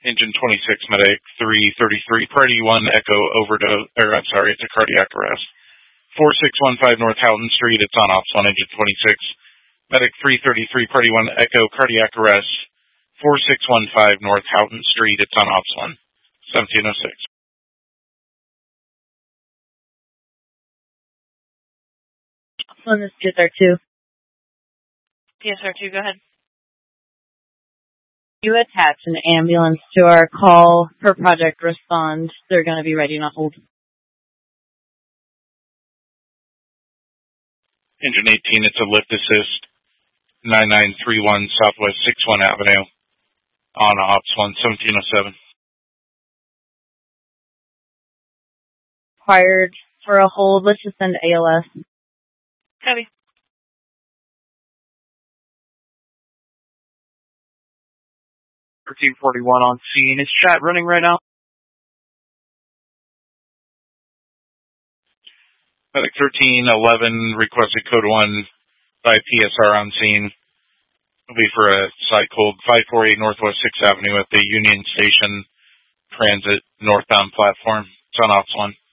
Engine 26, Medic 333, Priority 1, Echo overdose, it's a cardiac arrest. 4615 North Houghton Street, it's on Ops 1, Engine 26. Medic 333, Priority 1, Echo cardiac arrest. 4615 North Houghton Street, it's on Ops 1, 1706. On this PSR2. PSR2, go ahead. You attach an ambulance to our call for Project Respond. They're going to be ready to hold. Engine 18, it's a lift assist. 9931 Southwest 61 Avenue on Ops 1, 1707. Required for a hold. Let's just send ALS. Copy. Team 41 on scene. Is chat running right now? Medic 1311 requested code 1 by PSR on scene. It'll be for a site called 548 Northwest 6th Avenue at the Union Station Transit northbound platform. It's on Ops 1.